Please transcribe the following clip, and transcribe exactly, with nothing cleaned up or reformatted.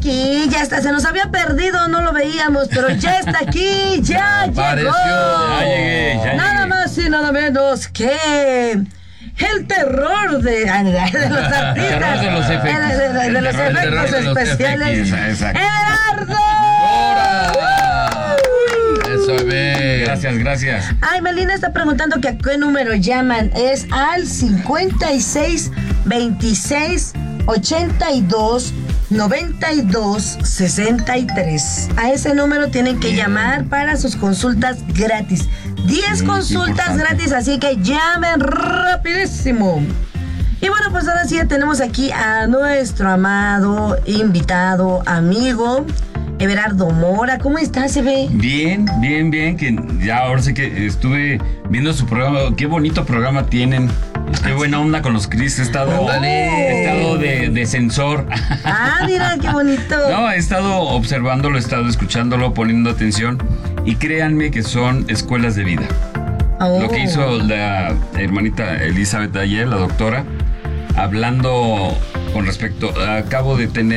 aquí, ya está. Se nos había perdido, no lo veíamos, pero ya está aquí, ya llegó. Apareció, ya llegué, ya Nada llegué. más y nada menos que el terror de, de los artistas. El terror de los efectos. De, de- de- de El los terror- el terror efectos de los especiales. efectos, exacto. ¡Eduardo! ¡Hora! Eso, ve. Gracias, gracias. Ay, Melina está preguntando que a qué número llaman. Es al cincuenta y seis, veintiséis, ochenta y dos, noventa y dos, sesenta y tres. A ese número tienen que llamar para sus consultas gratis. diez Sí, consultas importante. gratis, así que llamen rapidísimo. Y bueno, pues ahora sí ya tenemos aquí a nuestro amado invitado, amigo, Everardo Mora. ¿Cómo estás, Eve? Bien, bien, bien, que ya ahora sí que estuve viendo su programa, qué bonito programa tienen, qué buena onda con los Cris, he estado, Ándale. he estado de, de censor. Ah, mira, qué bonito. No, he estado observándolo, he estado escuchándolo, poniendo atención y créanme que son escuelas de vida. Oh. Lo que hizo la hermanita Elizabeth ayer, la doctora, hablando con respecto, acabo de tener